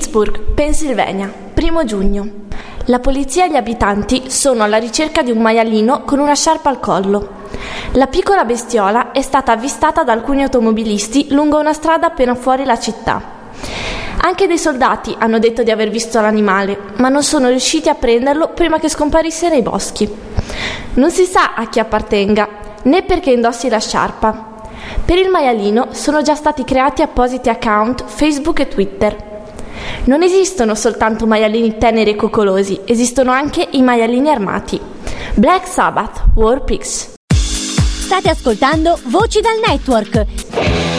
Pittsburgh, Pennsylvania, 1 giugno. La polizia e gli abitanti sono alla ricerca di un maialino con una sciarpa al collo. La piccola bestiola è stata avvistata da alcuni automobilisti lungo una strada appena fuori la città. Anche dei soldati hanno detto di aver visto l'animale, ma non sono riusciti a prenderlo prima che scomparisse nei boschi. Non si sa a chi appartenga, né perché indossi la sciarpa. Per il maialino sono già stati creati appositi account Facebook e Twitter. Non esistono soltanto maialini teneri e coccolosi, esistono anche i maialini armati. Black Sabbath, War Pigs. State ascoltando Voci dal Network.